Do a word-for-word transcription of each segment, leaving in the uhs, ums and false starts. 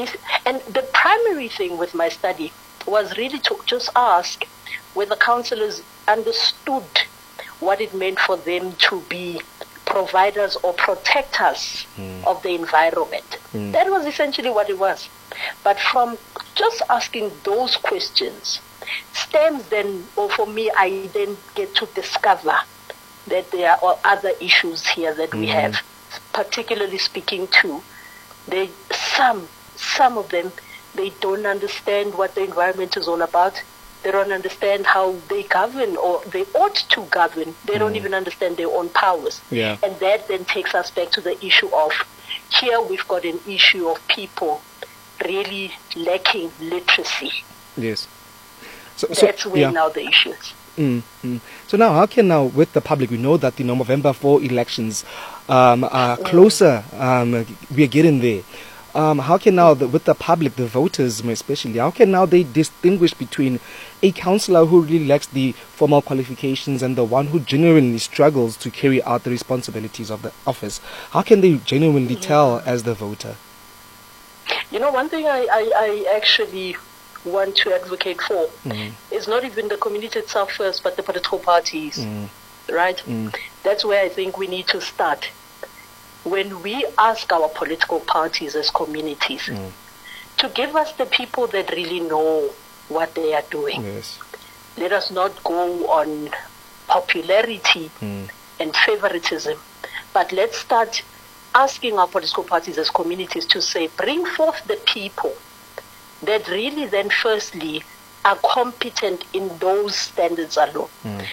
If, and the primary thing with my study was really to just ask whether councillors understood what it meant for them to be providers or protectors mm. of the environment. Mm. That was essentially what it was. But from just asking those questions stems then, or for me, I then get to discover that there are other issues here that mm. we have, particularly speaking to they, some, some of them, they don't understand what the environment is all about. They don't understand how they govern or they ought to govern. They mm. don't even understand their own powers. Yeah. And that then takes us back to the issue of here we've got an issue of people really lacking literacy. Yes. So, That's so, where yeah. now the issue is. Mm, mm. So now, how can now, with the public, we know that the November fourth elections um, are closer, um, we are getting there. Um, how can now, the, with the public, the voters especially, how can now they distinguish between a councillor who really lacks the formal qualifications and the one who genuinely struggles to carry out the responsibilities of the office? How can they genuinely mm-hmm. tell as the voter? You know, one thing I, I, I actually want to advocate for mm. is not even the community itself first, but the political parties, mm. right? Mm. That's where I think we need to start. When we ask our political parties as communities mm. to give us the people that really know what they are doing. Yes. Let us not go on popularity mm. and favoritism, but let's start asking our political parties as communities to say, bring forth the people that really then firstly are competent in those standards alone. Mm.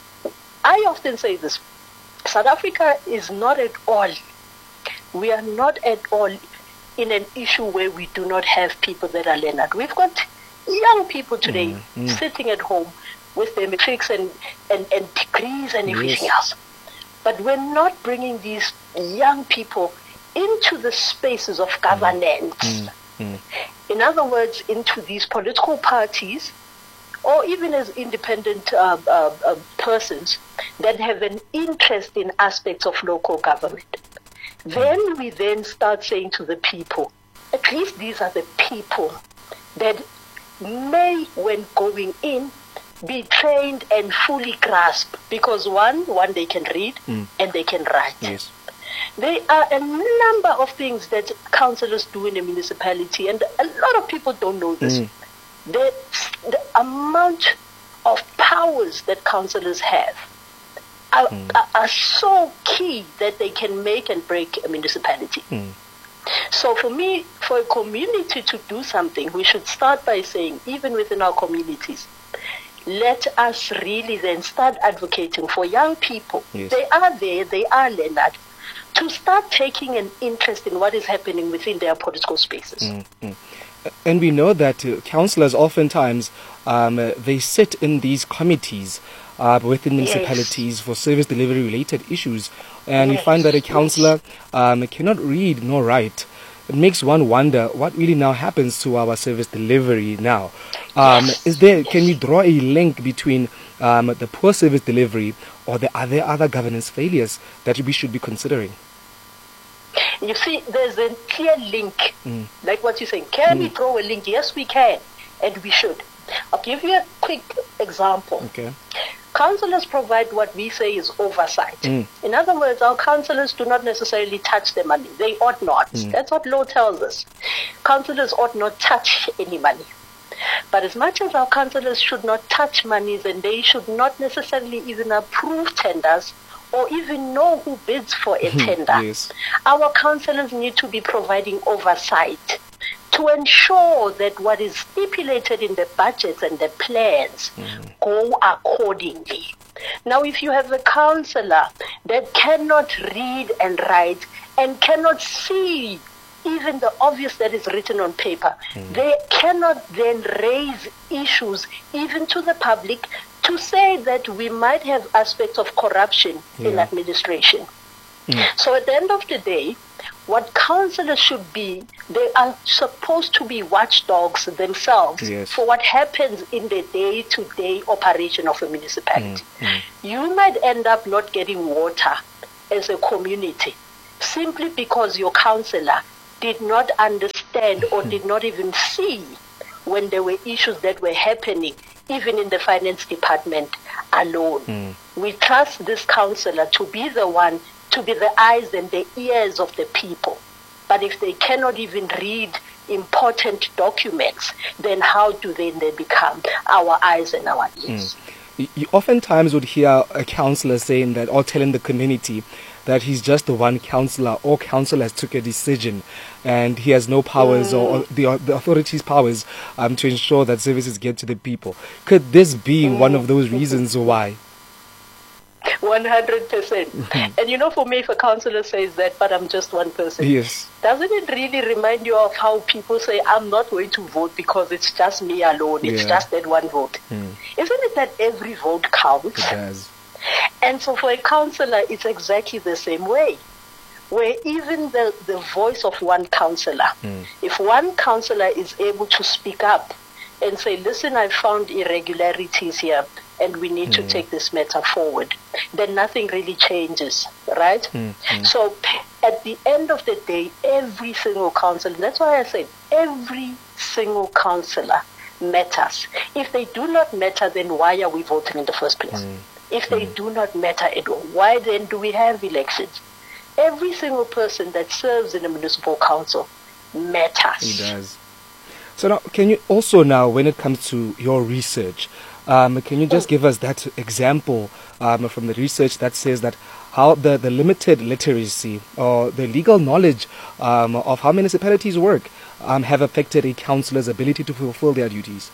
I often say this, South Africa is not at all, we are not at all in an issue where we do not have people that are learned. We've got young people today mm. Mm. sitting at home with their matrics and, and, and degrees and everything yes. else. But we're not bringing these young people into the spaces of governance. Mm. Mm. In other words, into these political parties, or even as independent uh, uh, uh, persons that have an interest in aspects of local government. Then we then start saying to the people, at least these are the people that may, when going in, be trained and fully grasp. Because one, one they can read mm. and they can write. Yes. There are a number of things that councillors do in a municipality, and a lot of people don't know this. Mm. The, the amount of powers that councillors have are, mm. are, are so key that they can make and break a municipality. Mm. So for me, for a community to do something, we should start by saying, even within our communities, let us really then start advocating for young people. Yes. They are there, they are learned, to start taking an interest in what is happening within their political spaces. Mm-hmm. And we know that uh, councillors oftentimes, um, uh, they sit in these committees uh, within municipalities yes. for service delivery related issues. And yes. we find that a councillor um, cannot read nor write. It makes one wonder what really now happens to our service delivery now. Um, yes. Is there? Can we draw a link between um, the poor service delivery or the other other governance failures that we should be considering? You see, there's a clear link, mm. like what you're saying. Can mm. we draw a link? Yes, we can, and we should. I'll give you a quick example. Okay. Councillors provide what we say is oversight. Mm. In other words, our councillors do not necessarily touch the money. They ought not. Mm. That's what law tells us. Councillors ought not touch any money. But as much as our councillors should not touch money, then they should not necessarily even approve tenders or even know who bids for a tender. Yes. Our councillors need to be providing oversight to ensure that what is stipulated in the budgets and the plans mm. go accordingly. Now, if you have a councillor that cannot read and write and cannot see even the obvious that is written on paper, mm. they cannot then raise issues even to the public to say that we might have aspects of corruption yeah. in administration. Mm. So at the end of the day, what councillors should be, they are supposed to be watchdogs themselves yes. for what happens in the day-to-day operation of a municipality. Mm. Mm. You might end up not getting water as a community simply because your councillor did not understand understand or did not even see when there were issues that were happening, even in the finance department alone. Mm. We trust this councillor to be the one, to be the eyes and the ears of the people. But if they cannot even read important documents, then how do they then become our eyes and our ears? Mm. You oftentimes would hear a councillor saying that, or telling the community that he's just the one councillor, or councillors took a decision and he has no powers mm. or, or the, the authority's powers um, to ensure that services get to the people. Could this be mm. one of those reasons why? one hundred percent. And you know, for me, if a councillor says that, but I'm just one person, yes, doesn't it really remind you of how people say, I'm not going to vote because it's just me alone, it's yeah. just that one vote? Mm. Isn't it that every vote counts? It does. And so for a councillor, it's exactly the same way, where even the, the voice of one councillor, mm. if one councillor is able to speak up and say, listen, I found irregularities here, and we need mm. to take this matter forward, then nothing really changes, right? Mm. Mm. So at the end of the day, every single councillor, that's why I said every single councillor matters. If they do not matter, then why are we voting in the first place? Mm. If they mm. do not matter at all, why then do we have elections? Every single person that serves in a municipal council matters. It does. So now, can you also now, when it comes to your research, um, can you just give us that example um, from the research that says that how the, the limited literacy or the legal knowledge um, of how municipalities work um, have affected a councillor's ability to fulfill their duties?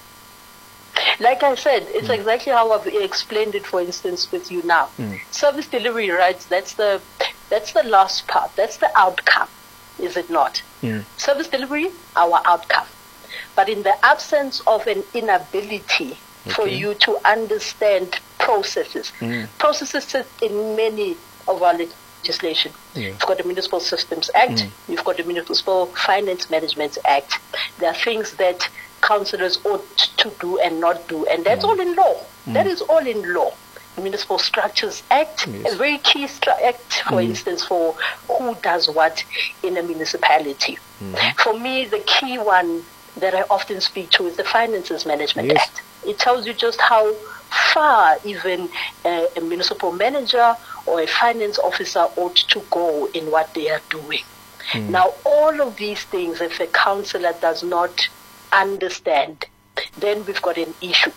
Like I said, it's mm. exactly how I've explained it, for instance, with you now. Mm. Service delivery rights, that's the, that's the last part. That's the outcome, is it not? Mm. Service delivery, our outcome. But in the absence of an inability okay. for you to understand processes, mm. processes sit in many of our legislation. Yeah. You've got the Municipal Systems Act, mm. you've got the Municipal Finance Management Act. There are things that councillors ought to do and not do, and that's mm. all in law. Mm. That is all in law. The Municipal Structures Act, yes. a very key stru- act, for mm. instance, for who does what in a municipality. Mm. For me, the key one that I often speak to is the Finances Management yes. Act. It tells you just how far even uh, a municipal manager or a finance officer ought to go in what they are doing. Mm. Now, all of these things, if a councillor does not understand, then we've got an issue.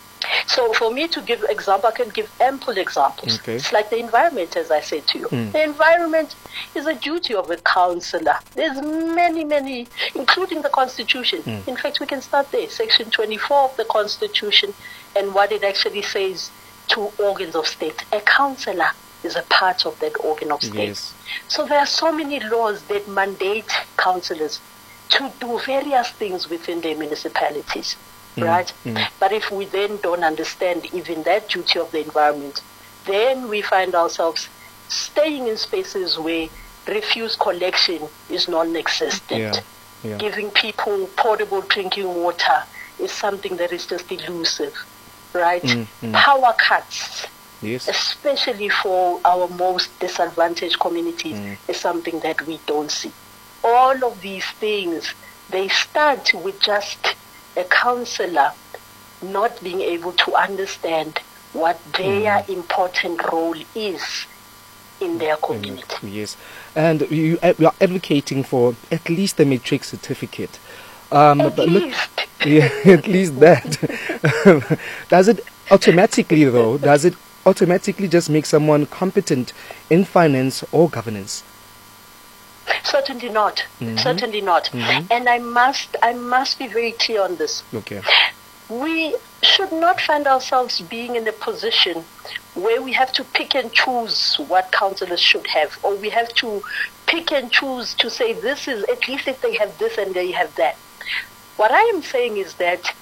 So for me to give example, I can give ample examples. Okay. It's like the environment, as I said to you. Mm. The environment is a duty of a councillor. There's many, many, including the Constitution. Mm. In fact, we can start there. Section twenty-four of the Constitution and what it actually says to organs of state. A councillor is a part of that organ of state. Yes. So there are so many laws that mandate councillors to do various things within their municipalities. Mm, right? Mm. But if we then don't understand even that duty of the environment, then we find ourselves staying in spaces where refuse collection is non-existent. Yeah, yeah. Giving people portable drinking water is something that is just elusive, right? Mm, mm. Power cuts, yes. especially for our most disadvantaged communities, mm. is something that we don't see. All of these things, they start with just a councillor not being able to understand what their mm. important role is in their community. Yes, and you, you are advocating for at least a matric certificate. Um, at but least. Look, yeah, at least that. Does it automatically, though, does it automatically just make someone competent in finance or governance? Certainly not. Mm-hmm. Certainly not. Mm-hmm. And I must, I must be very clear on this. Okay. We should not find ourselves being in a position where we have to pick and choose what councillors should have, or we have to pick and choose to say this is, at least if they have this and they have that. What I am saying is that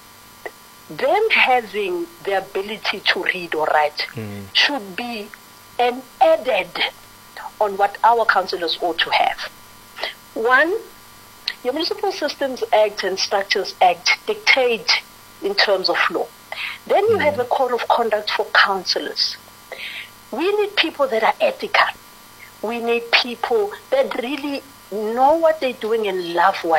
them having the ability to read or write mm. should be an added on what our councillors ought to have. One, your Municipal Systems Act and Structures Act dictate in terms of law. Then you mm. have a code of conduct for councillors. We need people that are ethical. We need people that really know what they're doing and love what